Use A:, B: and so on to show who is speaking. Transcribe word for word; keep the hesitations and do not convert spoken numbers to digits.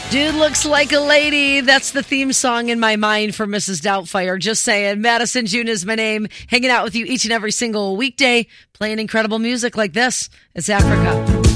A: Dude looks like a lady. That's the theme song in my mind for Missus Doubtfire. Just saying. Madison June is my name. Hanging out with you each and every single weekday, playing incredible music like this. It's Africa.